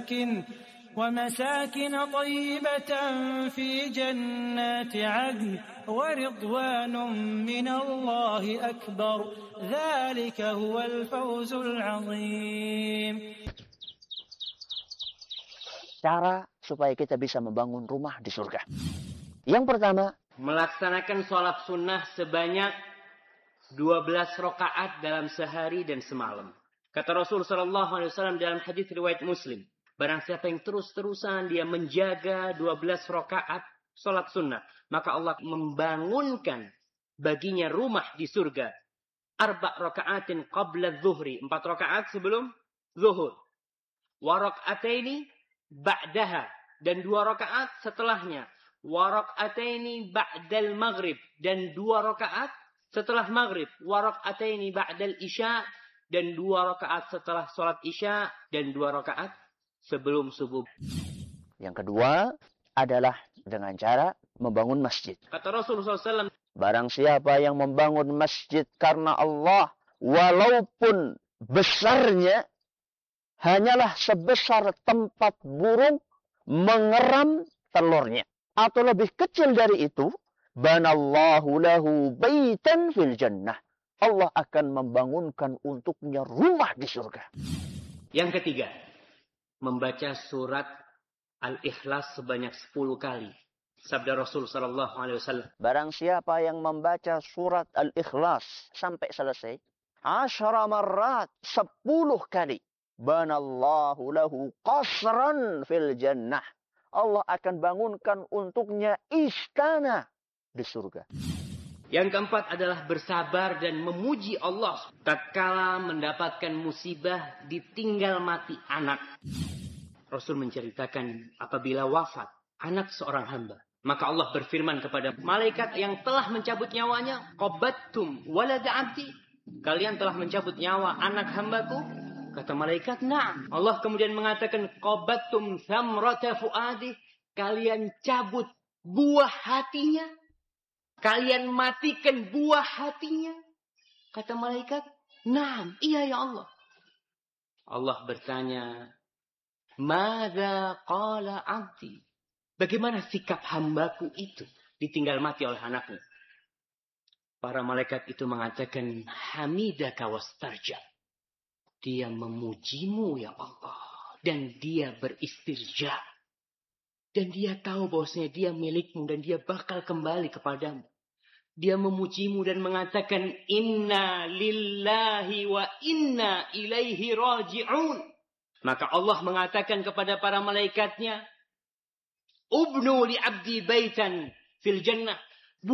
ومساكن طيبة في جنات عدن ورضوان من الله أكبر ذلك هو الفوز العظيم. Cara supaya kita bisa membangun rumah di surga. Yang pertama, melaksanakan sholat sunnah sebanyak 12 rakaat dalam sehari dan semalam. Kata Rasul SAW dalam hadis riwayat Muslim, barang siapa yang terus-terusan dia menjaga 12 rakaat sholat sunnah, maka Allah membangunkan baginya rumah di surga. 4 rakaatin qabla zuhri, 4 rakaat sebelum zuhur. Wa raka'ataini ba'daha, dan 2 rakaat setelahnya. Wa raka'ataini ba'dal maghrib, dan 2 rakaat setelah maghrib. Wa raka'ataini ba'dal isya, dan 2 rakaat setelah sholat isya, dan 2 rakaat sebelum subuh. Yang kedua adalah dengan cara membangun masjid. Kata Rasulullah SAW, barang siapa yang membangun masjid karena Allah, walaupun besarnya hanyalah sebesar tempat burung mengeram telurnya, atau lebih kecil dari itu, banallahu lahu baitan fil jannah. Allah akan membangunkan untuknya rumah di surga. Yang ketiga, membaca surat Al-Ikhlas sebanyak 10 kali. Sabda Rasul SAW, barang siapa yang membaca surat Al-Ikhlas sampai selesai, 10 marrat, 10 kali, banallahu lahu qasran fil jannah. Allah akan bangunkan untuknya istana di surga. Yang keempat adalah bersabar dan memuji Allah tatkala mendapatkan musibah ditinggal mati anak. Rasul menceritakan apabila wafat anak seorang hamba, maka Allah berfirman kepada malaikat yang telah mencabut nyawanya, qabattum walad abdi, kalian telah mencabut nyawa anak hambaku? Kata malaikat, na'am. Allah kemudian mengatakan, qabattum thamrata fuadi, kalian cabut buah hatinya, kalian matikan buah hatinya. Kata malaikat, na'am, iya ya Allah. Allah bertanya, madza qala abdi, bagaimana sikap hambaku itu ditinggal mati oleh anaknya? Para malaikat itu mengatakan, hamidaka wastarja, dia memujimu ya Allah, dan dia beristirja, dan dia tahu bahwasanya dia milikmu dan dia bakal kembali kepadamu. Dia memujimu dan mengatakan, inna lillahi wa inna ilaihi raji'un. Maka Allah mengatakan kepada para malaikatnya, ubnu li abdi baitan fil jannah,